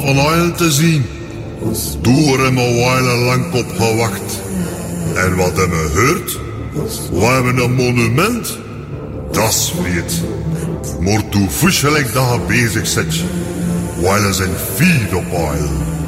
van Oil te zien. Door hem een wijle lang op gewacht. En wat hebben we gehoord? We hebben een monument. Dat is vreed. Maar toe gelijk dat je bezig zit. Wijle zijn vier op Oil.